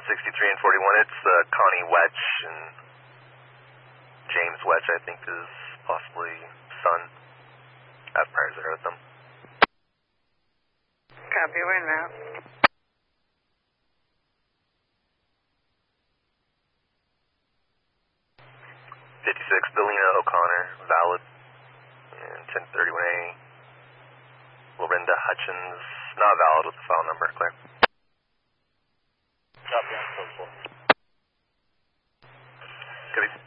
63 and 41. It's Connie Wetch and James Wetch, I think, is possibly son. I have priors there with them. Copy, we're in now. 56, Billina O'Connor, valid. And 1031A, Lorinda Hutchins, not valid with the file number, clear.